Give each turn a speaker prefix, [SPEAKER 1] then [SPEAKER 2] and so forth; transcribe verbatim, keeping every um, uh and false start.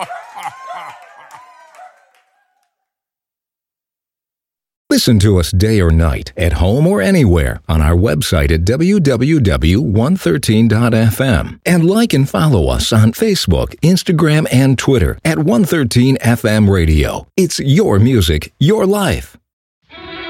[SPEAKER 1] Listen to us day or night, at home or anywhere, on our website at w w w dot one thirteen dot f m. And like and follow us on Facebook, Instagram, and Twitter at one thirteen F M Radio. It's your music, your life.